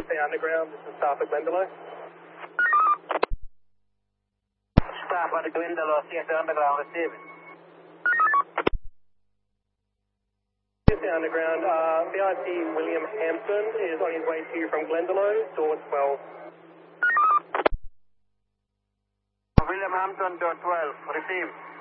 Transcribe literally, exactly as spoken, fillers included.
C Underground, this is staff at Glendalough. Staff at Glendalough, C S Underground, receiving. C S Underground, uh, V I P William Hampton is on his way to you from Glendalough, door twelve. William Hampton, door twelve, received.